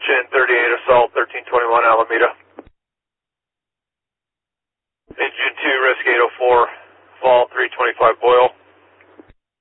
Chin 38 Assault, 1321 Alameda. Engine 2, risk 804, fall 325 Boyle.